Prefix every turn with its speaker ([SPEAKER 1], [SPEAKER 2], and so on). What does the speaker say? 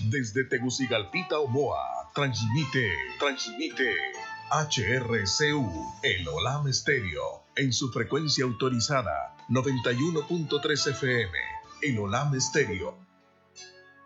[SPEAKER 1] Desde Tegucigalpita, Omoa, transmite HRCU, el Olam Estéreo, en su frecuencia autorizada, 91.3 FM, el Olam Estéreo,